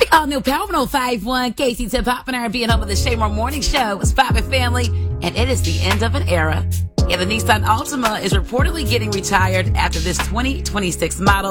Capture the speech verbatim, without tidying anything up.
The all-new Power oh five one, Casey Tip Hop and I are being home with the Shaymore Morning Show. It's Poppin' Family, and it is the end of an era. Yeah, the Nissan Altima is reportedly getting retired after this twenty twenty-six model